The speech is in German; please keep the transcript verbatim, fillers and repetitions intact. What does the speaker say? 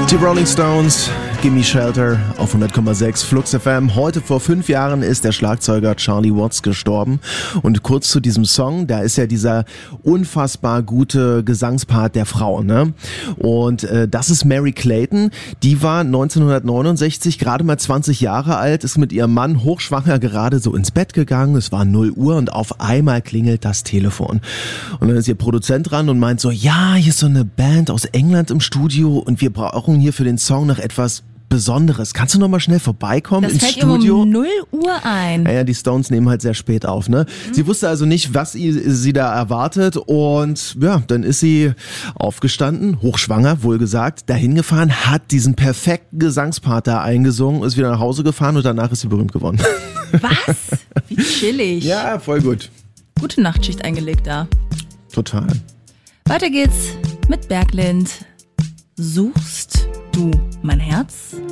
Die Rolling Stones, Gimme Shelter auf hundert Komma sechs Flux F M. Heute vor fünf Jahren ist der Schlagzeuger Charlie Watts gestorben. Und kurz zu diesem Song, da ist ja dieser unfassbar gute Gesangspart der Frau, ne? Und äh, das ist Merry Clayton. Die war neunzehnhundertneunundsechzig gerade mal zwanzig Jahre alt, ist mit ihrem Mann hochschwanger gerade so ins Bett gegangen. Es war null Uhr und auf einmal klingelt das Telefon. Und dann ist ihr Produzent dran und meint so, ja, hier ist so eine Band aus England im Studio und wir brauchen hier für den Song noch etwas Besonderes. Kannst du noch mal schnell vorbeikommen das ins fällt Studio? Um null Uhr ein. Naja, die Stones nehmen halt sehr spät auf, ne? Mhm. Sie wusste also nicht, was sie da erwartet und ja, dann ist sie aufgestanden, hochschwanger, wohlgesagt, dahin gefahren, hat diesen perfekten Gesangspart da eingesungen, ist wieder nach Hause gefahren und danach ist sie berühmt geworden. Was? Wie chillig. Ja, voll gut. Gute Nachtschicht eingelegt da. Total. Weiter geht's mit Berglind. Suchst du mein Herz?